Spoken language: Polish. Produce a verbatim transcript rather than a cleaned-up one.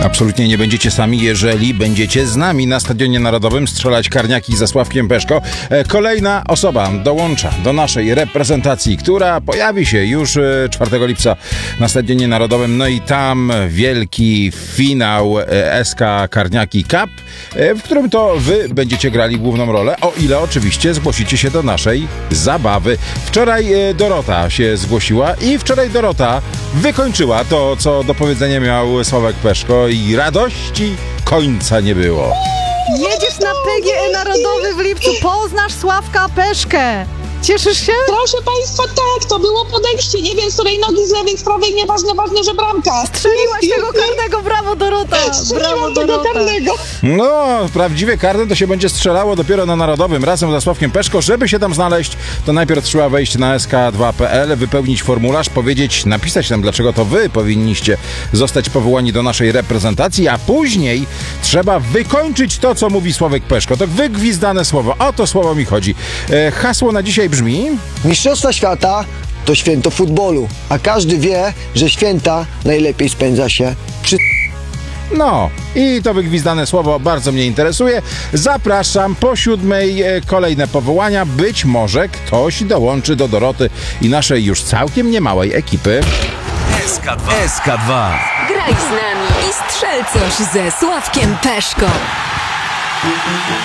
Absolutnie nie będziecie sami, jeżeli będziecie z nami na Stadionie Narodowym strzelać karniaki ze Sławkiem Peszko. Kolejna osoba dołącza do naszej reprezentacji, która pojawi się już czwartego lipca na Stadionie Narodowym. No i tam wielki finał S K Karniaki Cup, w którym to wy będziecie grali główną rolę, o ile oczywiście zgłosicie się do naszej zabawy. Wczoraj Dorota się zgłosiła i wczoraj Dorota wykończyła to, co do powiedzenia miał Sławek Peszko i radości końca nie było. Jedziesz na P G E Narodowy w lipcu, poznasz Sławka Peszkę. Cieszysz się? Proszę Państwa, tak, to było podejście. Nie wiem, z której nogi, z lewej, z prawej, nieważne, ważne, że bramka. Strzeliłaś tego karnego, brawo Dorota! Brawo tego Dorota! karnego. No, prawdziwie karne to się będzie strzelało dopiero na Narodowym razem ze Sławkiem Peszko. Żeby się tam znaleźć, to najpierw trzeba wejść na S K dwa kropka P L, wypełnić formularz, powiedzieć, napisać tam, dlaczego to wy powinniście zostać powołani do naszej reprezentacji, a później trzeba wykończyć to, co mówi Sławek Peszko. To wygwizdane słowo. O to słowo mi chodzi. E, hasło na dzisiaj brzmi: Mistrzostwa świata to święto futbolu, a każdy wie, że święta najlepiej spędza się przy... No, i to wygwizdane słowo bardzo mnie interesuje. Zapraszam po siódmej e, kolejne powołania. Być może ktoś dołączy do Doroty i naszej już całkiem niemałej ekipy. S K dwa. S K dwa. Graj z nami i strzel coś ze Sławkiem Peszko.